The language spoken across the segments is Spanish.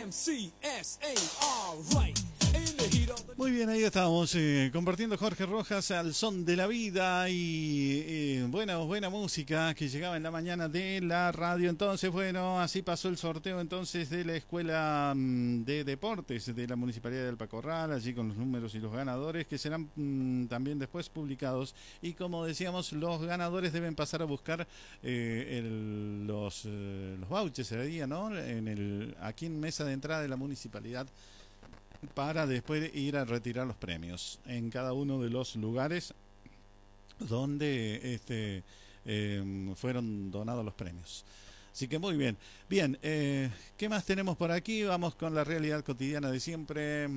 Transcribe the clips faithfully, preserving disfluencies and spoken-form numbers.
Muy bien, ahí estábamos eh, compartiendo Jorge Rojas al son de la vida y eh, buena, buena música que llegaba en la mañana de la radio. Entonces, bueno, así pasó el sorteo entonces de la Escuela mm, de Deportes de la Municipalidad de Alpacorral, allí con los números y los ganadores que serán mm, también después publicados. Y como decíamos, los ganadores deben pasar a buscar eh, el, los, eh, los vouchers, sería, ¿no? En el, aquí en mesa de entrada de la municipalidad, para después ir a retirar los premios en cada uno de los lugares donde este, eh, fueron donados los premios. Así que muy bien. Bien, eh, ¿qué más tenemos por aquí? Vamos con la realidad cotidiana de siempre.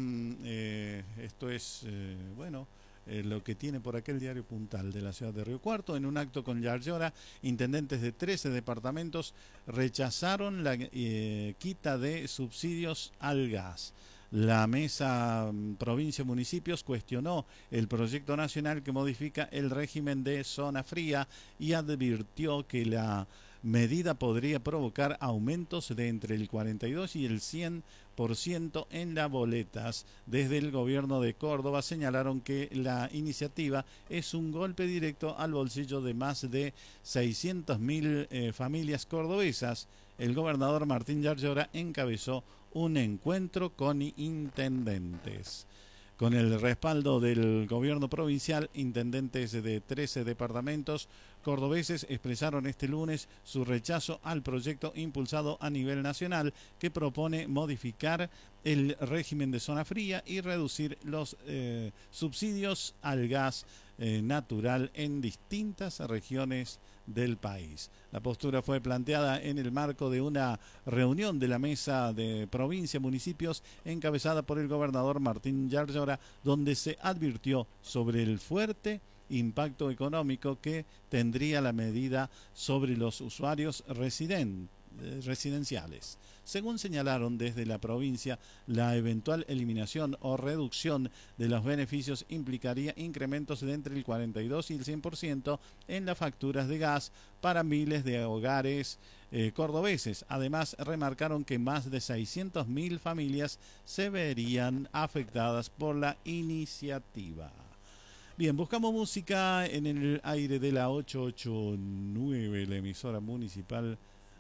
Eh, esto es, eh, bueno... Eh, lo que tiene por aquel diario Puntal de la ciudad de Río Cuarto. En un acto con Yarlora, intendentes de trece departamentos rechazaron la eh, quita de subsidios al gas. La mesa provincia-municipios cuestionó el proyecto nacional que modifica el régimen de zona fría y advirtió que la medida podría provocar aumentos de entre el cuarenta y dos y el cien por ciento en las boletas. Desde el gobierno de Córdoba señalaron que la iniciativa es un golpe directo al bolsillo de más de seiscientas mil eh, familias cordobesas. El gobernador Martín Yarlora encabezó un encuentro con intendentes. Con el respaldo del gobierno provincial, intendentes de trece departamentos cordobeses expresaron este lunes su rechazo al proyecto impulsado a nivel nacional que propone modificar el régimen de zona fría y reducir los eh, subsidios al gas eh, natural en distintas regiones del país. La postura fue planteada en el marco de una reunión de la mesa de provincia-municipios encabezada por el gobernador Martín Yarlora, donde se advirtió sobre el fuerte impacto económico que tendría la medida sobre los usuarios residen, eh, residenciales. Según señalaron desde la provincia, la eventual eliminación o reducción de los beneficios implicaría incrementos de entre el cuarenta y dos y el cien por ciento en las facturas de gas para miles de hogares eh, cordobeses. Además, remarcaron que más de seiscientas mil familias se verían afectadas por la iniciativa. Bien, buscamos música en el aire de la ochocientos ochenta y nueve, la emisora municipal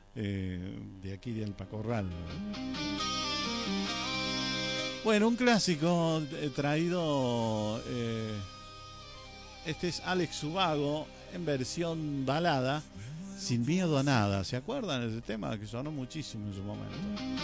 eh, de aquí de Alpacorral. Bueno, un clásico eh, traído, eh, este es Alex Ubago en versión balada, Sin miedo a nada. ¿Se acuerdan de ese tema que sonó muchísimo en su momento?